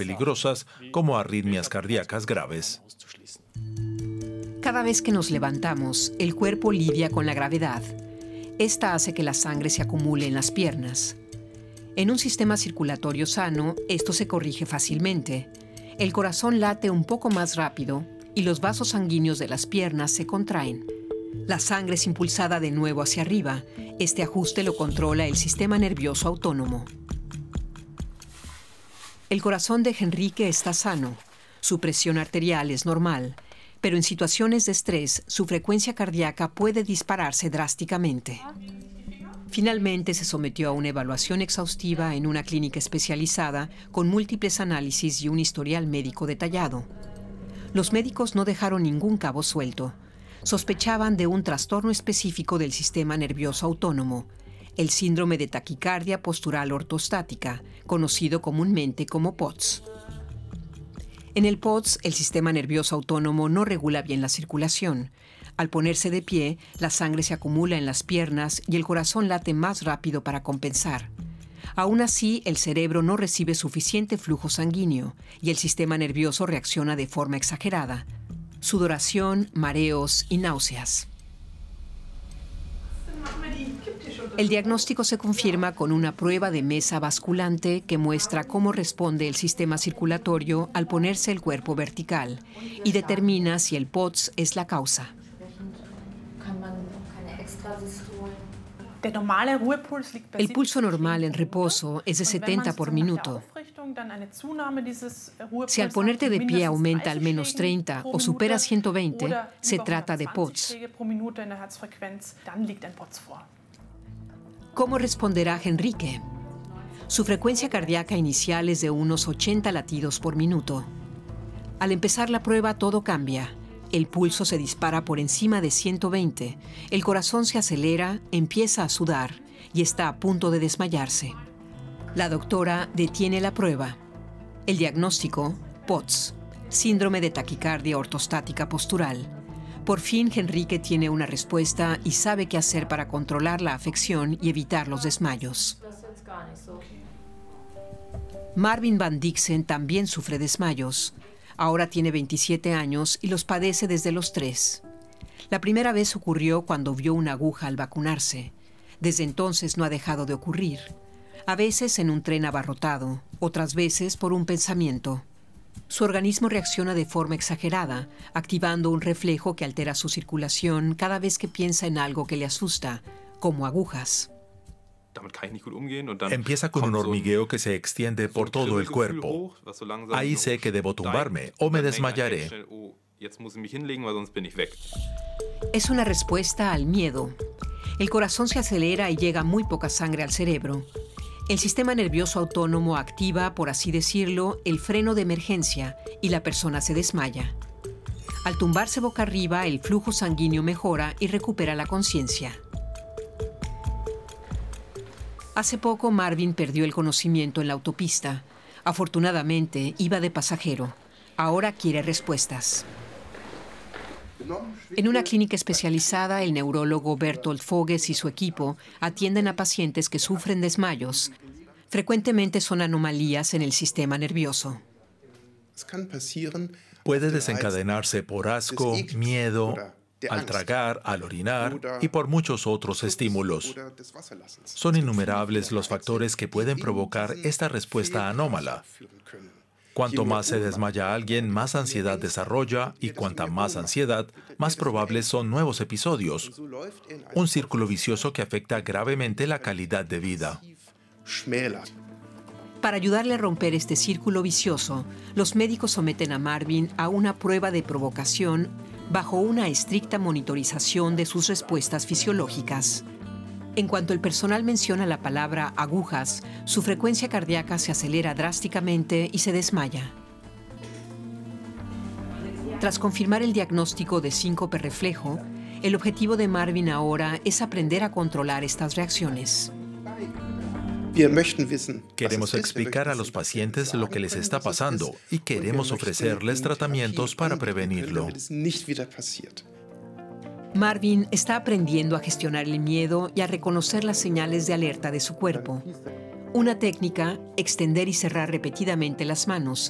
peligrosas como arritmias cardíacas graves. Cada vez que nos levantamos, el cuerpo lidia con la gravedad. Esta hace que la sangre se acumule en las piernas. En un sistema circulatorio sano, esto se corrige fácilmente. El corazón late un poco más rápido y los vasos sanguíneos de las piernas se contraen. La sangre es impulsada de nuevo hacia arriba. Este ajuste lo controla el sistema nervioso autónomo. El corazón de Henrique está sano. Su presión arterial es normal, pero en situaciones de estrés, su frecuencia cardíaca puede dispararse drásticamente. Finalmente se sometió a una evaluación exhaustiva en una clínica especializada con múltiples análisis y un historial médico detallado. Los médicos no dejaron ningún cabo suelto. Sospechaban de un trastorno específico del sistema nervioso autónomo, el síndrome de taquicardia postural ortostática, conocido comúnmente como POTS. En el POTS, el sistema nervioso autónomo no regula bien la circulación. Al ponerse de pie, la sangre se acumula en las piernas y el corazón late más rápido para compensar. Aún así, el cerebro no recibe suficiente flujo sanguíneo y el sistema nervioso reacciona de forma exagerada. Sudoración, mareos y náuseas. El diagnóstico se confirma con una prueba de mesa basculante que muestra cómo responde el sistema circulatorio al ponerse el cuerpo vertical y determina si el POTS es la causa. El pulso normal en reposo es de 70 por minuto. Si al ponerte de pie aumenta al menos 30 o supera 120, se trata de POTS. ¿Cómo responderá Henrique? Su frecuencia cardíaca inicial es de unos 80 latidos por minuto. Al empezar la prueba todo cambia. El pulso se dispara por encima de 120, el corazón se acelera, empieza a sudar y está a punto de desmayarse. La doctora detiene la prueba. El diagnóstico, POTS, síndrome de taquicardia ortostática postural. Por fin Henrique tiene una respuesta y sabe qué hacer para controlar la afección y evitar los desmayos. Marvin Van Dixen también sufre desmayos. Ahora tiene 27 años y los padece desde los 3. La primera vez ocurrió cuando vio una aguja al vacunarse. Desde entonces no ha dejado de ocurrir. A veces en un tren abarrotado, otras veces por un pensamiento. Su organismo reacciona de forma exagerada, activando un reflejo que altera su circulación cada vez que piensa en algo que le asusta, como agujas. Empieza con un hormigueo que se extiende por todo el cuerpo. Ahí sé que debo tumbarme o me desmayaré. Es una respuesta al miedo. El corazón se acelera y llega muy poca sangre al cerebro. El sistema nervioso autónomo activa, por así decirlo, el freno de emergencia y la persona se desmaya. Al tumbarse boca arriba, el flujo sanguíneo mejora y recupera la conciencia. Hace poco Marvin perdió el conocimiento en la autopista. Afortunadamente, iba de pasajero. Ahora quiere respuestas. En una clínica especializada, el neurólogo Bertolt Voges y su equipo atienden a pacientes que sufren desmayos. Frecuentemente son anomalías en el sistema nervioso. Puede desencadenarse por asco, miedo, al tragar, al orinar y por muchos otros estímulos. Son innumerables los factores que pueden provocar esta respuesta anómala. Cuanto más se desmaya alguien, más ansiedad desarrolla y cuanta más ansiedad, más probables son nuevos episodios. Un círculo vicioso que afecta gravemente la calidad de vida. Para ayudarle a romper este círculo vicioso, los médicos someten a Marvin a una prueba de provocación bajo una estricta monitorización de sus respuestas fisiológicas. En cuanto el personal menciona la palabra agujas, su frecuencia cardíaca se acelera drásticamente y se desmaya. Tras confirmar el diagnóstico de síncope reflejo, el objetivo de Marvin ahora es aprender a controlar estas reacciones. Queremos explicar a los pacientes lo que les está pasando y queremos ofrecerles tratamientos para prevenirlo. Marvin está aprendiendo a gestionar el miedo y a reconocer las señales de alerta de su cuerpo. Una técnica, extender y cerrar repetidamente las manos,